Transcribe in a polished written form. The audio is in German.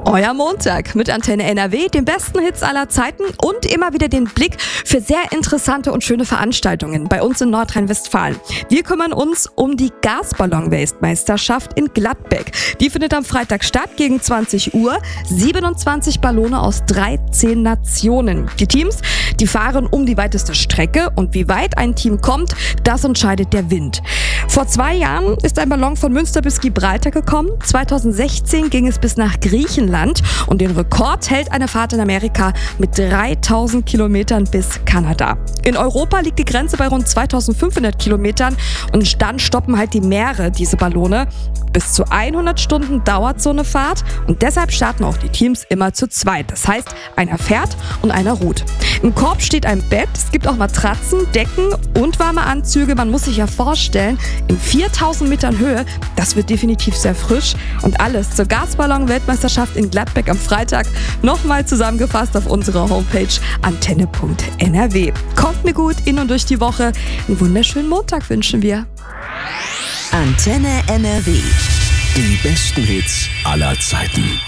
Euer Montag mit Antenne NRW, den besten Hits aller Zeiten und immer wieder den Blick für sehr interessante und schöne Veranstaltungen bei uns in Nordrhein-Westfalen. Wir kümmern uns um die Gasballon-Weltmeisterschaft in Gladbeck. Die findet am Freitag statt gegen 20 Uhr. 27 Ballone aus 13 Nationen. Die Teams, die fahren um die weiteste Strecke und wie weit ein Team kommt, das entscheidet der Wind. Vor 2 Jahren ist ein Ballon von Münster bis Gibraltar gekommen. 2016 ging es bis nach Griechenland und den Rekord hält eine Fahrt in Amerika mit 3000 Kilometern bis Kanada. In Europa liegt die Grenze bei rund 2500 Kilometern und dann stoppen halt die Meere diese Ballone. Bis zu 100 Stunden dauert so eine Fahrt und deshalb starten auch die Teams immer zu zweit. Das heißt, einer fährt und einer ruht. Im Korb steht ein Bett, es gibt auch Matratzen, Decken und warme Anzüge. Man muss sich ja vorstellen, in 4000 Metern Höhe, das wird definitiv sehr frisch. Und alles zur Gasballon-Weltmeisterschaft in Gladbeck am Freitag nochmal zusammengefasst auf unserer Homepage antenne.nrw. Kommt mir gut in und durch die Woche. Einen wunderschönen Montag wünschen wir. Antenne NRW. Die besten Hits aller Zeiten.